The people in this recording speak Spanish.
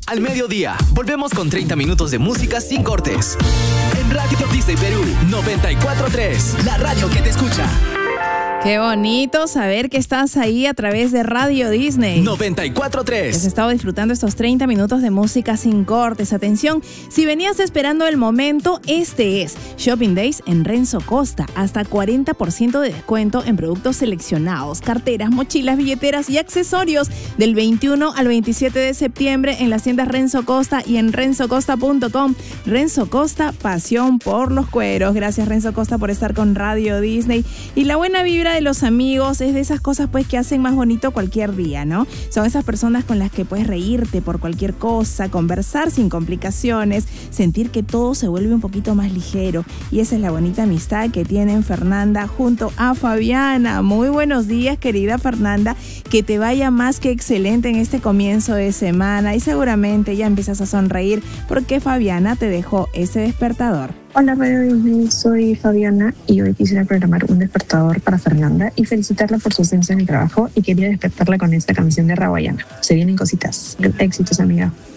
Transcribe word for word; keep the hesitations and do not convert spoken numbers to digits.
Al mediodía, volvemos con treinta minutos de música sin cortes. En Radio Disney Perú noventa y cuatro punto tres, la radio que te escucha. Qué bonito saber que estás ahí a través de Radio Disney noventa y cuatro punto tres. Has estado disfrutando estos treinta minutos de música sin cortes. Atención, si venías esperando el momento, este es Shopping Days en Renzo Costa. Hasta cuarenta por ciento de descuento en productos seleccionados, carteras, mochilas, billeteras y accesorios del veintiuno al veintisiete de septiembre en las tiendas Renzo Costa y en renzo costa punto com. Renzo Costa, pasión por los cueros. Gracias, Renzo Costa, por estar con Radio Disney. Y la buena vibra de los amigos es de esas cosas pues que hacen más bonito cualquier día, ¿no? Son esas personas con las que puedes reírte por cualquier cosa, conversar sin complicaciones, sentir que todo se vuelve un poquito más ligero, y esa es la bonita amistad que tienen Fernanda junto a Fabiana. Muy buenos días, querida Fernanda, que te vaya más que excelente en este comienzo de semana y seguramente ya empiezas a sonreír porque Fabiana te dejó ese despertador. Hola Radio Disney, soy Fabiana y hoy quisiera programar un despertador para Fernanda y felicitarla por su ascenso en el trabajo, y quería despertarla con esta canción de Rawayana. Se vienen cositas. Éxitos, amiga.